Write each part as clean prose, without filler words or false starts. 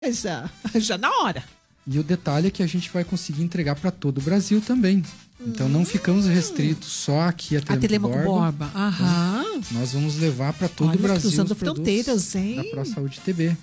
Já na hora. E o detalhe é que a gente vai conseguir entregar para todo o Brasil também. Então não ficamos restritos só aqui a Telemaco Borba. Aham. Então, nós vamos levar para todo o Brasil cruzando fronteiras, hein? da ProSaúde TB.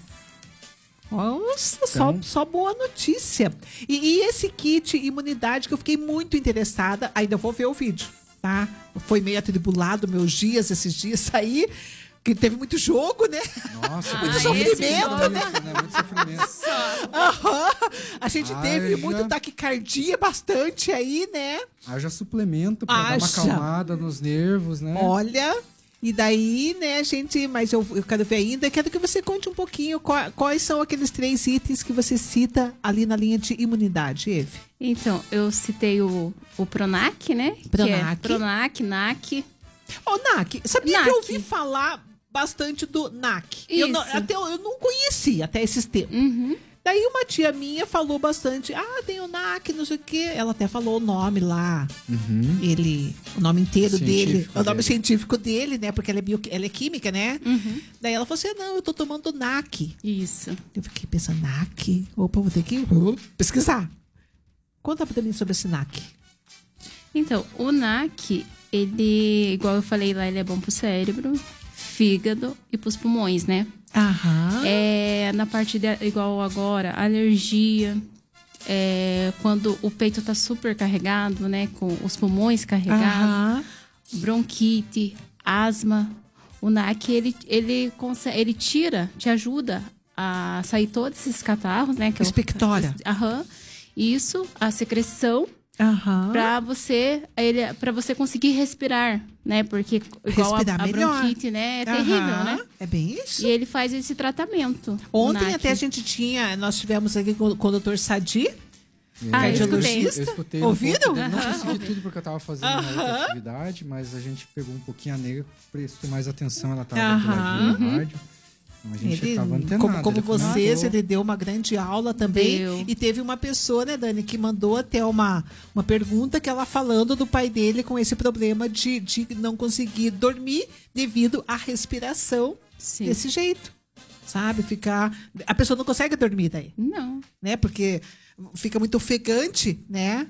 Nossa, Então, só boa notícia. E esse kit imunidade que eu fiquei muito interessada, ainda vou ver o vídeo, tá? Foi meio atribulado meus dias, esses dias aí, que teve muito jogo, né? Nossa, muito sofrimento, né? Muito sofrimento. Aham. A gente teve muito taquicardia, bastante aí, né? Haja suplemento para dar uma acalmada nos nervos, né? Olha... E daí, né, gente, mas eu quero ver ainda, quero que você conte um pouquinho quais são aqueles 3 itens que você cita ali na linha de imunidade, Eve. Então, eu citei o Pronac, né? Pronac. Que é Pronac, NAC. NAC, sabia NAC. que eu ouvi falar bastante do NAC? Eu não conhecia até esses tempos. Uhum. Daí uma tia minha falou bastante, tem o NAC, não sei o quê. Ela até falou o nome lá, o nome inteiro dele, o nome científico dele, né? Porque ela é química, né? Uhum. Daí ela falou assim, não, eu tô tomando NAC. Isso. Eu fiquei pensando, NAC? Opa, vou ter que pesquisar. Conta pra mim sobre esse NAC. Então, o NAC, ele, igual eu falei lá, ele é bom pro cérebro, fígado e pros pulmões, né? Aham. Na parte igual agora, alergia, quando o peito tá super carregado, né? Com os pulmões carregados, bronquite, asma. O NAC, ele tira, te ajuda a sair todos esses catarros, né? Que expectora. Isso, a secreção. Pra você conseguir respirar, né? Porque igual a bronquite, né? É terrível, né? É bem isso. E ele faz esse tratamento. Ontem até nós tivemos aqui com o doutor Sadi. Eu escutei. Ouviram? Não consegui tudo porque eu tava fazendo uma outra atividade, mas a gente pegou um pouquinho a nega, prestou mais atenção, ela tava do ladinho no rádio. A gente estava antenado. Como vocês, ele deu uma grande aula também. E teve uma pessoa, né, Dani, que mandou até uma pergunta que ela falando do pai dele com esse problema de não conseguir dormir devido à respiração desse jeito. Sabe? A pessoa não consegue dormir daí. Não. Né? Porque fica muito ofegante, né?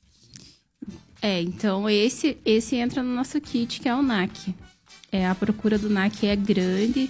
Então esse entra no nosso kit, que é o NAC. A procura do NAC é grande.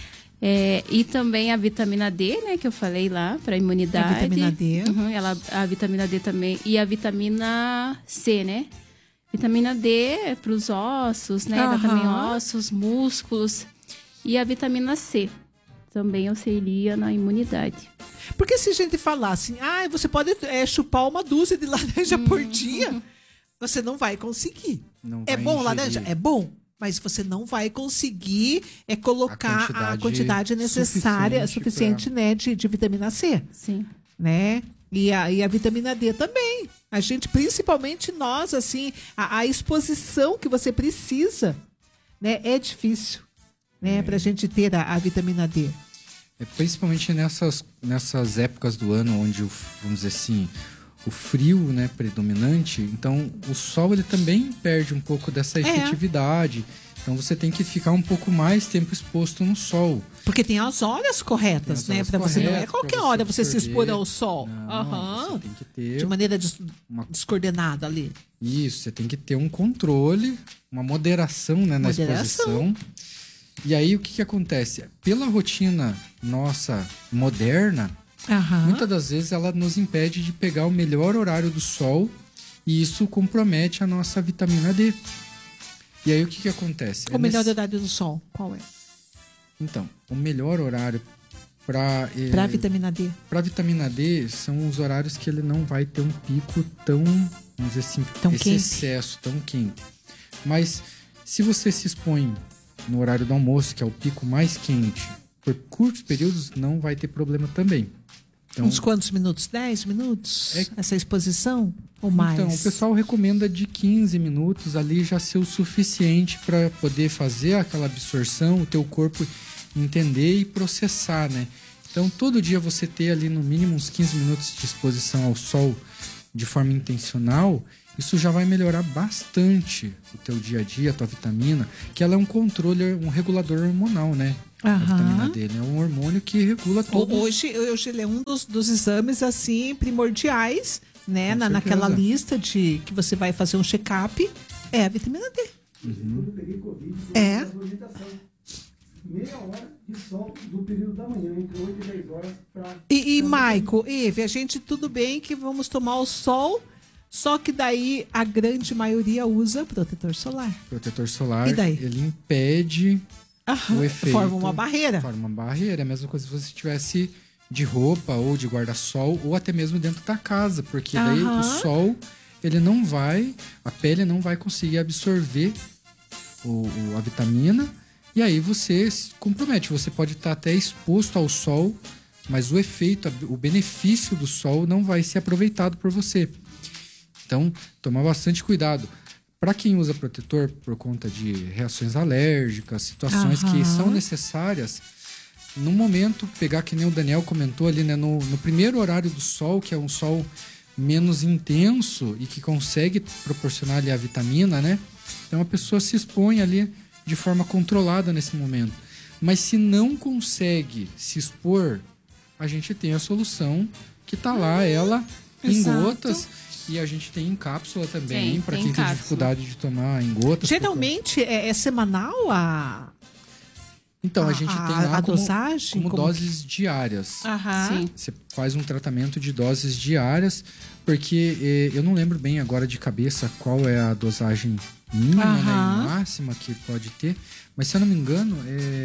E também a vitamina D, né, que eu falei lá, para imunidade. A vitamina D. A vitamina D também. E a vitamina C, né? Vitamina D é para os ossos, né? Dá também ossos, músculos. E a vitamina C também auxilia na imunidade. Porque se a gente falar assim, você pode chupar uma dúzia de laranja por dia, você não vai conseguir. É bom laranja? É bom. Mas você não vai conseguir colocar a quantidade necessária, suficiente né, de vitamina C. Sim. Né? E a vitamina D também. A gente, principalmente nós, assim, a exposição que você precisa, né, é difícil, né, pra gente ter a vitamina D. Principalmente nessas épocas do ano onde, vamos dizer assim, o frio, né, predominante, então o sol ele também perde um pouco dessa efetividade. Então você tem que ficar um pouco mais tempo exposto no sol. Porque tem as horas corretas, né? Para você, não é qualquer hora você se expor ao sol. Você tem que ter de maneira descoordenada ali. Isso, você tem que ter um controle, uma moderação, né, na exposição. E aí o que acontece? Pela rotina nossa moderna, muitas das vezes ela nos impede de pegar o melhor horário do sol e isso compromete a nossa vitamina D. E aí o que acontece? O melhor horário do sol, qual é? Então, o melhor horário para a vitamina D. Para a vitamina D são os horários que ele não vai ter um pico tão, vamos dizer assim, excesso, tão quente. Mas se você se expõe no horário do almoço, que é o pico mais quente, por curtos períodos não vai ter problema também. Então, uns quantos minutos? 10 minutos? Essa exposição? Ou mais? Então, o pessoal recomenda de 15 minutos ali já ser o suficiente para poder fazer aquela absorção, o teu corpo entender e processar, né? Então, todo dia você ter ali no mínimo uns 15 minutos de exposição ao sol de forma intencional, isso já vai melhorar bastante o teu dia a dia, a tua vitamina, que ela é um controle, um regulador hormonal, né? A vitamina D, né? É um hormônio que regula todo. Hoje ele é um dos exames, assim, primordiais, né? Naquela lista que você vai fazer um check-up, é a vitamina D. É. Meia hora de sol do período da manhã, entre 8 e 10 horas. Maico, Eve, a gente tudo bem que vamos tomar o sol, só que daí a grande maioria usa protetor solar. Protetor solar, e daí? Ele impede o efeito. Forma uma barreira. Forma uma barreira. É a mesma coisa se você estivesse de roupa ou de guarda-sol ou até mesmo dentro da casa, porque daí o sol, ele não vai, a pele não vai conseguir absorver a vitamina. E aí você se compromete, você pode estar até exposto ao sol, mas o efeito, o benefício do sol não vai ser aproveitado por você. Então, tomar bastante cuidado. Para quem usa protetor por conta de reações alérgicas, situações que são necessárias, no momento, pegar que nem o Daniel comentou ali, né, no primeiro horário do sol, que é um sol menos intenso e que consegue proporcionar ali a vitamina, né? Então a pessoa se expõe ali de forma controlada nesse momento. Mas se não consegue se expor, a gente tem a solução que tá lá, ela em gotas, e a gente tem em cápsula também, para quem tem dificuldade de tomar em gotas. Geralmente é semanal a... Então, a gente tem lá dosagem, como doses diárias. Sim. Você faz um tratamento de doses diárias, porque eu não lembro bem agora de cabeça qual é a dosagem mínima, né, e máxima que pode ter. Mas se eu não me engano,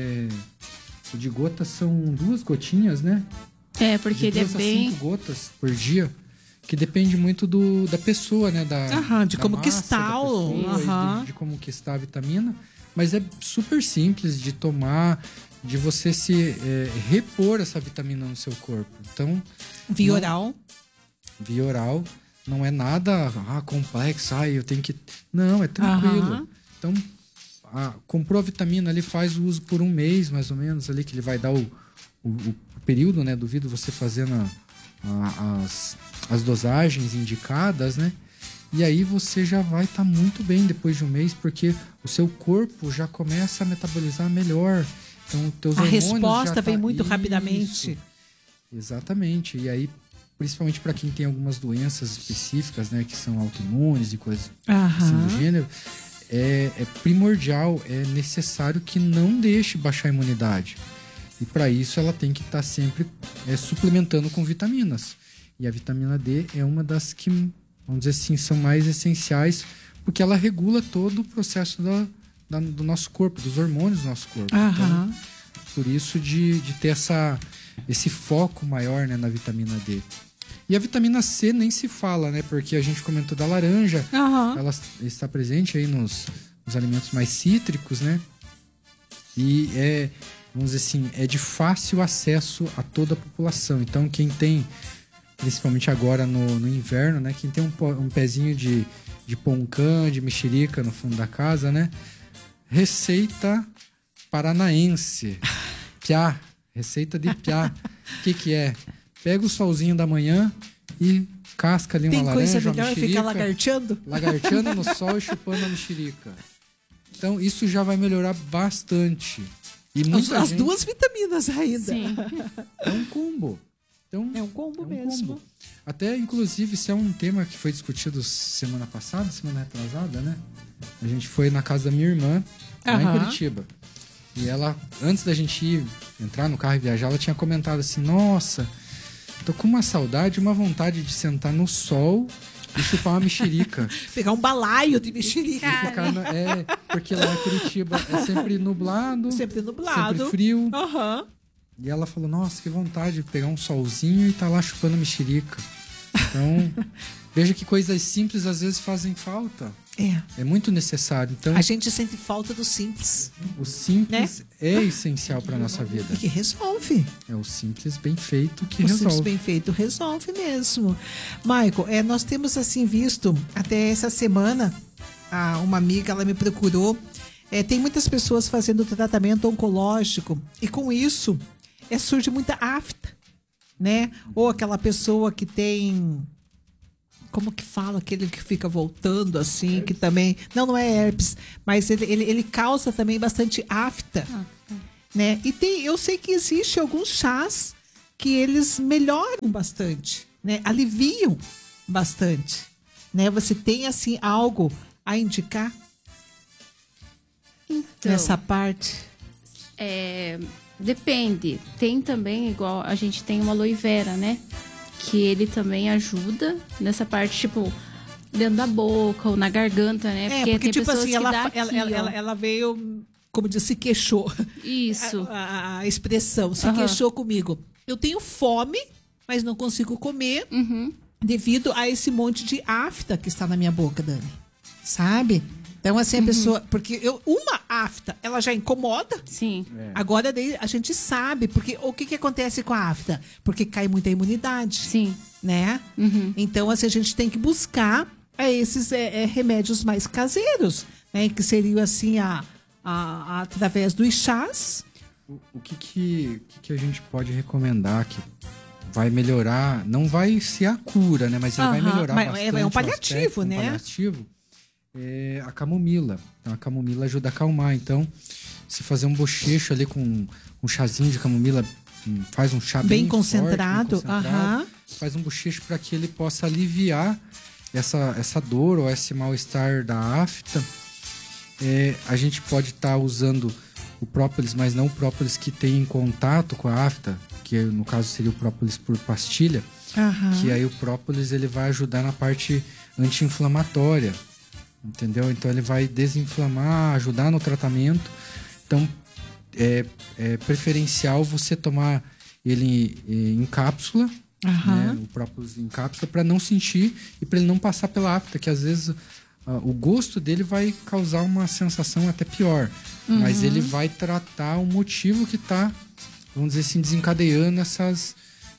o de gotas são 2 gotinhas, né? Porque de 2 a 5 gotas por dia. Que depende muito da pessoa, né? De como que está de como que está a vitamina. Mas é super simples de tomar, de você se repor essa vitamina no seu corpo. Então, via oral não é nada complexo. Eu tenho que... Não, é tranquilo. Então, comprou a vitamina ali, faz o uso por 1 mês, mais ou menos, ali, que ele vai dar o período, né? Duvido você fazendo as dosagens indicadas, né? E aí você já vai estar muito bem depois de 1 mês, porque o seu corpo já começa a metabolizar melhor. Então, teus hormônios resposta vem muito rapidamente. Exatamente. E aí, principalmente para quem tem algumas doenças específicas, né, que são autoimunes e coisas assim do gênero, é primordial, é necessário que não deixe baixar a imunidade. E para isso ela tem que estar sempre suplementando com vitaminas. E a vitamina D é uma das que, vamos dizer assim, são mais essenciais, porque ela regula todo o processo do nosso corpo, dos hormônios do nosso corpo. Então, por isso de ter esse foco maior, né, na vitamina D. E a vitamina C nem se fala, né? Porque a gente comentou da laranja, ela está presente aí nos alimentos mais cítricos, né? E vamos dizer assim, é de fácil acesso a toda a população. Então, quem tem, principalmente agora no inverno, né? Quem tem um pezinho de poncã, de mexerica no fundo da casa, né? Receita paranaense. Piá. Receita de piá. O que é? Pega o solzinho da manhã e casca ali uma laranja, tem coisa melhor ficar lagarteando? Lagarteando no sol e chupando a mexerica. Então, isso já vai melhorar bastante. E as 2 vitaminas ainda. Sim. É um combo. Então, é um combo mesmo. Até, inclusive, isso é um tema que foi discutido semana retrasada, né? A gente foi na casa da minha irmã, lá em Curitiba. E ela, antes da gente entrar no carro e viajar, ela tinha comentado assim, nossa, tô com uma saudade, uma vontade de sentar no sol e chupar uma mexerica. Pegar um balaio de mexerica. Porque lá em Curitiba é sempre nublado. Sempre frio. E ela falou, nossa, que vontade de pegar um solzinho e tá lá chupando mexerica. Então, veja que coisas simples às vezes fazem falta. É muito necessário. Então, a gente sente falta do simples. O simples é essencial para nossa vida. E que resolve. É o simples bem feito que resolve. O simples bem feito resolve mesmo. Michael, nós temos assim visto, até essa semana, uma amiga, ela me procurou. Tem muitas pessoas fazendo tratamento oncológico e com isso surge muita afta, né? Ou aquela pessoa que tem... Como que fala? Aquele que fica voltando assim, herpes. Que também... Não é herpes, mas ele causa também bastante afta. né? E eu sei que existe alguns chás que eles melhoram bastante, né? Aliviam bastante, né? Você tem, assim, algo a indicar nessa parte? Depende. Tem também, igual a gente tem uma aloe vera, né? Que ele também ajuda nessa parte, tipo, dentro da boca ou na garganta, né? Porque tem tipo pessoas assim, ela veio, como disse, se queixou. Isso. A expressão, se queixou comigo. Eu tenho fome, mas não consigo comer devido a esse monte de afta que está na minha boca, Dani. Sabe? Então, assim, a pessoa... Porque uma afta, ela já incomoda. Sim. Agora, daí, a gente sabe. Porque o que acontece com a afta? Porque cai muita imunidade. Sim. Né? Então, assim, a gente tem que buscar esses remédios mais caseiros. Né? Que seriam, assim, através dos chás. O que a gente pode recomendar que vai melhorar? Não vai ser a cura, né? Mas ele vai melhorar bastante. É um paliativo, né? Um paliativo. É a camomila. Então, a camomila ajuda a acalmar. Então, se fazer um bochecho ali com um chazinho de camomila, faz um chá bem concentrado, forte, bem concentrado, faz um bochecho para que ele possa aliviar essa dor ou esse mal-estar da afta. A gente pode estar usando o própolis, mas não o própolis que tem em contato com a afta, que no caso seria o própolis por pastilha, que aí o própolis ele vai ajudar na parte anti-inflamatória. Entendeu? Então ele vai desinflamar, ajudar no tratamento. Então é preferencial você tomar ele em cápsula, né? O própolis em cápsula, para não sentir e para ele não passar pela afta, que às vezes o gosto dele vai causar uma sensação até pior, mas ele vai tratar o motivo que está, vamos dizer assim, desencadeando essas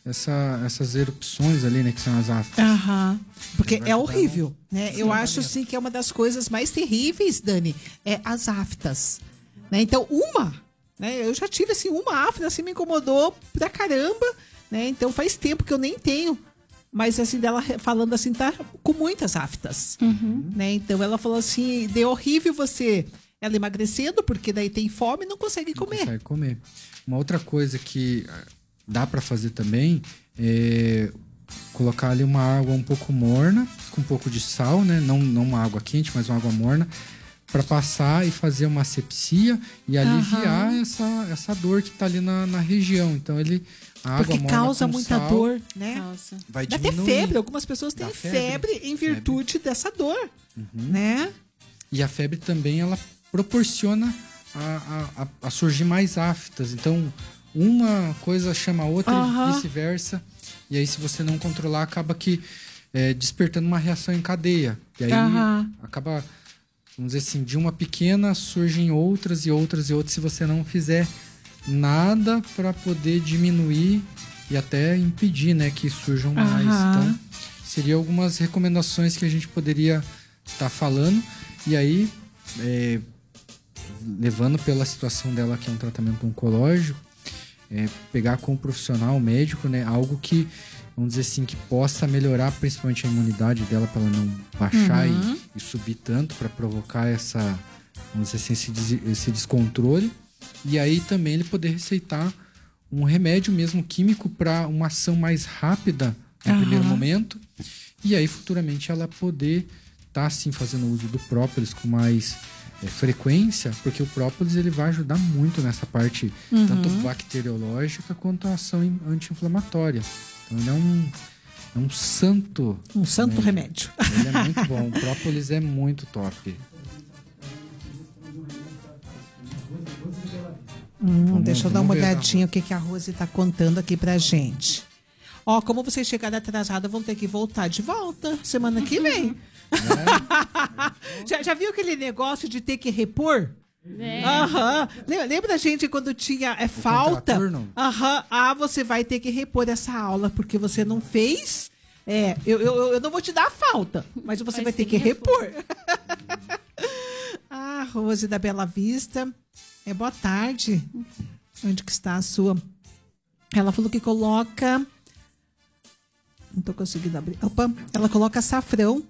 erupções ali, né, que são as aftas. Porque é horrível, né? Eu acho, sim, que é uma das coisas mais terríveis, Dani, as aftas, né? Então, né? Eu já tive, assim, uma afta, assim, me incomodou pra caramba, né? Então, faz tempo que eu nem tenho, mas, assim, dela falando assim, tá com muitas aftas, né? Então, ela falou assim, é horrível ela emagrecendo, porque daí tem fome e não consegue comer. Não consegue comer. Uma outra coisa que dá para fazer também é colocar ali uma água um pouco morna, com um pouco de sal, né? Não uma água quente, mas uma água morna, para passar e fazer uma asepsia e aliviar essa dor que está ali na região. Então a água morna causa com muita sal dor, né? Vai dá diminuir. até febre. Algumas pessoas têm febre em virtude dessa dor, né? E a febre também ela proporciona a surgir mais aftas. Então uma coisa chama a outra e vice-versa. E aí, se você não controlar, acaba que despertando uma reação em cadeia. E aí acaba, vamos dizer assim, de uma pequena surgem outras e outras e outras, se você não fizer nada para poder diminuir e até impedir, né, que surjam mais. Então, seriam algumas recomendações que a gente poderia estar falando. E aí, levando pela situação dela, que é um tratamento oncológico, pegar com o profissional, o médico, né, algo que, vamos dizer assim, que possa melhorar principalmente a imunidade dela, para ela não baixar e subir tanto, para provocar vamos dizer assim, esse descontrole. E aí também ele poder receitar um remédio mesmo químico para uma ação mais rápida no primeiro momento, e aí futuramente ela poder estar assim fazendo uso do própolis com mais frequência, porque o própolis ele vai ajudar muito nessa parte tanto bacteriológica quanto a ação anti-inflamatória. Então ele é um santo remédio. Ele é muito bom. O própolis é muito top. Deixa eu dar uma olhadinha o que a Rose está contando aqui pra gente. Como vocês chegaram atrasados, vão ter que voltar de volta semana que vem. Já viu aquele negócio de ter que repor? Lembra, gente, quando tinha falta? Você vai ter que repor essa aula porque você não fez. Eu não vou te dar a falta, mas você vai ter que repor. Rose da Bela Vista. Boa tarde. Onde que está a sua? Ela falou que coloca... Não tô conseguindo abrir. Ela coloca açafrão.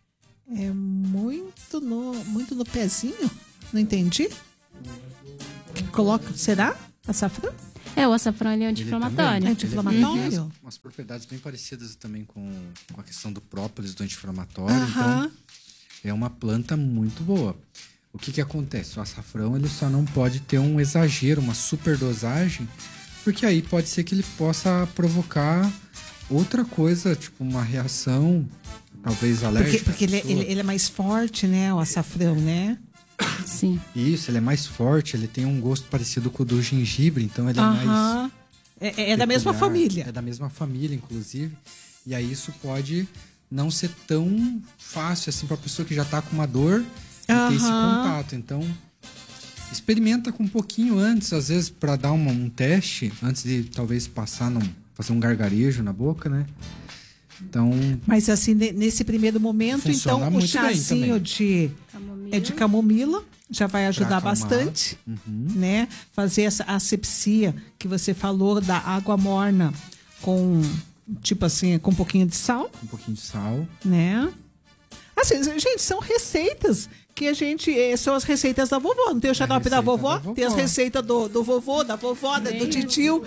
Muito no pezinho? Não entendi. Que coloca, será? Açafrão? O açafrão ele é anti-inflamatório. É anti-inflamatório? Tem umas propriedades bem parecidas também com a questão do própolis, do anti-inflamatório. Então, é uma planta muito boa. O que acontece? O açafrão ele só não pode ter um exagero, uma superdosagem, porque aí pode ser que ele possa provocar outra coisa, tipo uma reação, talvez alérgica. Porque ele é mais forte, né? O açafrão, né? Sim. Isso, ele é mais forte, ele tem um gosto parecido com o do gengibre, então ele é mais... É da mesma família. É da mesma família, inclusive. E aí isso pode não ser tão fácil assim para a pessoa que já tá com uma dor ter esse contato. Então, experimenta com um pouquinho antes, às vezes para dar um teste, antes de talvez fazer um gargarejo na boca, né? Então, mas assim, nesse primeiro momento, então o chazinho de camomila já vai ajudar bastante, né? Fazer essa asepsia que você falou da água morna com, tipo assim, com um pouquinho de sal. Um pouquinho de sal. Né? Assim, gente, são receitas que a gente... São as receitas da vovó. Não tem o xarope da vovó? Tem as receitas do vovô, da vovó, do titio.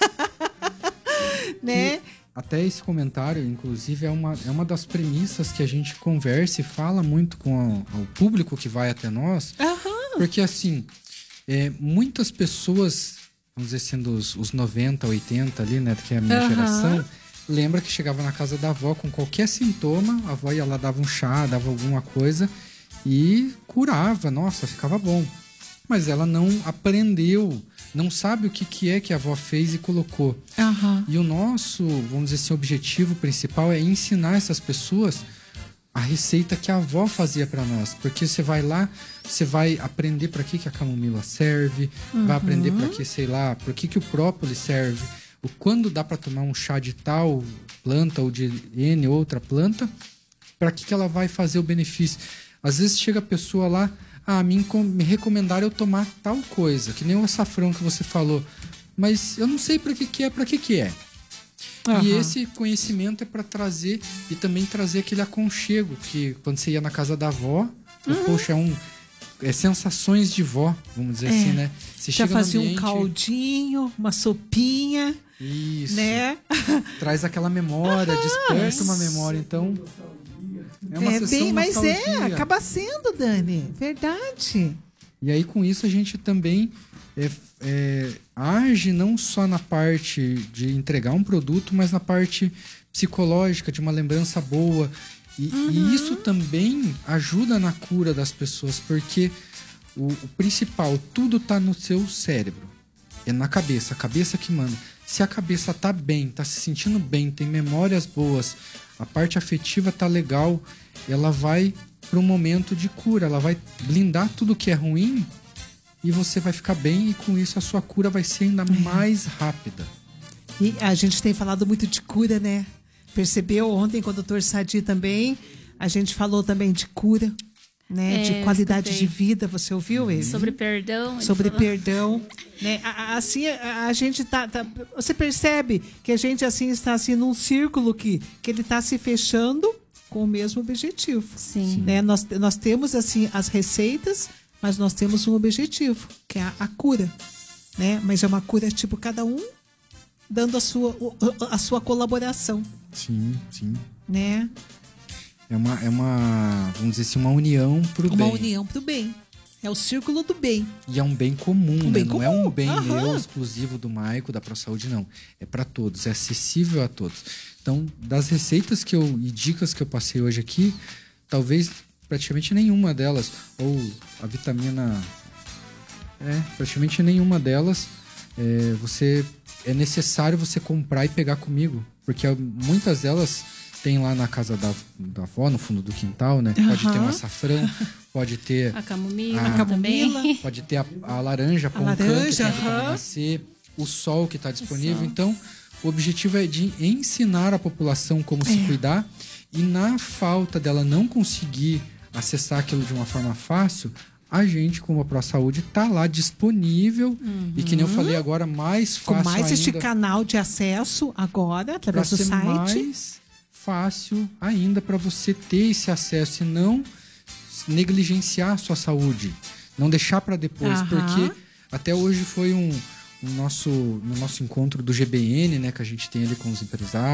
Né? Até esse comentário, inclusive, é uma das premissas que a gente conversa e fala muito com o público que vai até nós. Porque, assim, muitas pessoas, vamos dizer, sendo os 90, 80 ali, né, que é a minha geração, lembra que chegava na casa da avó com qualquer sintoma, a avó ia lá, dava um chá, dava alguma coisa e curava. Nossa, ficava bom. Mas ela não aprendeu, não sabe o que é que a avó fez e colocou. E o nosso, vamos dizer assim, objetivo principal é ensinar essas pessoas a receita que a avó fazia para nós. Porque você vai lá, você vai aprender para que a camomila serve, vai aprender para que, sei lá, para que o própolis serve, quando dá para tomar um chá de tal planta ou de N outra planta, para que ela vai fazer o benefício. Às vezes chega a pessoa lá, me recomendaram eu tomar tal coisa, que nem o açafrão que você falou, mas eu não sei para que é. E esse conhecimento é para trazer e também trazer aquele aconchego que quando você ia na casa da avó, poxa, sensações de vó, vamos dizer assim, né? Você já fazia um caldinho, uma sopinha. Isso. Né? Traz aquela memória, desperta uma memória, então... É uma sessão nostalgia. Acaba sendo, Dani. Verdade. E aí, com isso, a gente também age não só na parte de entregar um produto, mas na parte psicológica, de uma lembrança boa. E isso também ajuda na cura das pessoas, porque o principal, tudo está no seu cérebro. É na cabeça, a cabeça que manda. Se a cabeça tá bem, tá se sentindo bem, tem memórias boas, a parte afetiva tá legal, ela vai para um momento de cura, ela vai blindar tudo que é ruim e você vai ficar bem, e com isso a sua cura vai ser ainda mais rápida. E a gente tem falado muito de cura, né? Percebeu ontem com o Dr. Sadi também, a gente falou também de cura, né? De qualidade de vida, você ouviu ele? Sobre perdão. Sobre perdão, né? Assim, a gente tá, você percebe que a gente assim está assim num círculo que ele está se fechando com o mesmo objetivo. Sim. Né? Nós temos assim as receitas, mas nós temos um objetivo, que é a cura, né? Mas é uma cura tipo cada um dando a sua colaboração. Sim. Né? É uma, vamos dizer assim, uma união pro bem. Uma união pro bem. É o círculo do bem. E é um bem comum, né? Não é um bem meu, exclusivo do Maico, da ProSaúde, não. É para todos, é acessível a todos. Então, das receitas e dicas que eu passei hoje aqui, talvez praticamente nenhuma delas, ou a vitamina... praticamente nenhuma delas, é necessário você comprar e pegar comigo. Porque muitas delas... Tem lá na casa da avó, no fundo do quintal, né? Pode ter um açafrão, pode ter... A camomila também. Pode ter a laranja, a laranja, vitamina C, o sol que está disponível. Então, o objetivo é de ensinar a população como se cuidar. E na falta dela não conseguir acessar aquilo de uma forma fácil, a gente, como a ProSaúde, está lá disponível. E que nem eu falei agora, mais fácil com mais este canal de acesso agora, através do site. Mais fácil ainda para você ter esse acesso e não negligenciar a sua saúde, não deixar para depois, porque Até hoje foi no nosso encontro do GBN, né, que a gente tem ali com os empresários.